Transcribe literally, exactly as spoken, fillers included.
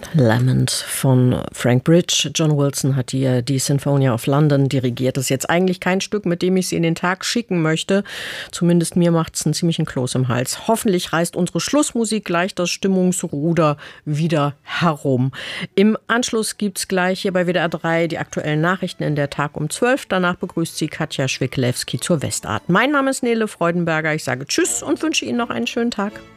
Lament von Frank Bridge. John Wilson hat hier die Sinfonia of London dirigiert. Das ist jetzt eigentlich kein Stück, mit dem ich Sie in den Tag schicken möchte. Zumindest mir macht es einen ziemlichen Kloß im Hals. Hoffentlich reißt unsere Schlussmusik gleich das Stimmungsruder wieder herum. Im Anschluss gibt es gleich hier bei W D R drei die aktuellen Nachrichten in der Tag um zwölf. Danach begrüßt Sie Katja Schwiklewski zur Westart. Mein Name ist Nele Freudenberger. Ich sage Tschüss und wünsche Ihnen noch einen schönen Tag.